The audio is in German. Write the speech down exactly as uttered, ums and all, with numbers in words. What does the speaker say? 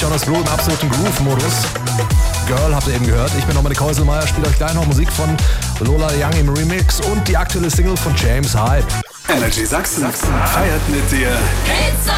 Jonas Blue im absoluten Groove-Modus. Girl habt ihr eben gehört. Ich bin Dominik Häuselmeier, spiele euch gleich noch Musik von Lola Young im Remix und die aktuelle Single von James Hype. Energy Sachsen feiert mit dir